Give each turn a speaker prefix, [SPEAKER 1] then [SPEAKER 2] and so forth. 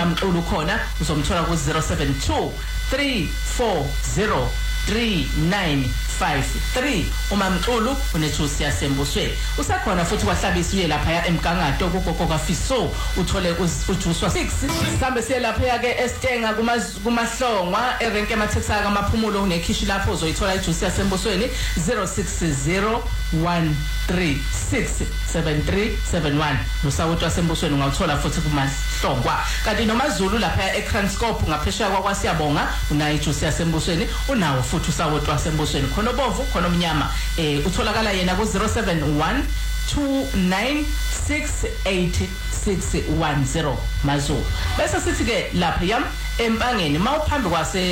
[SPEAKER 1] uMamxulu khona uzomthola ku 072 340 3953 uMamxulu unejuice yasembusweni usakhona futhi kwahlabisa uye lapha emgangato kugogo kaFiso uthole ujuice wa 6 sihambe siye lapha ke eStenga kumahlongwa erenke emaTexas kaMaphumulo unekhishi lapho uzoyithola ijuice yasembusweni 0601367371 nosawuthi wasembusweni ungawuthola futhi kumahlongwa kanti nomaZulu lapha eCranscope ngaphesheya kwaSiyabonga unayo ijuice yasembusweni unawo futhi usawuthi wasembusweni khona bovu khona omnyama utholakala yena ku 071 2968610 maZulu bese sithi ke lapha yam empangeni mawuphambi kwase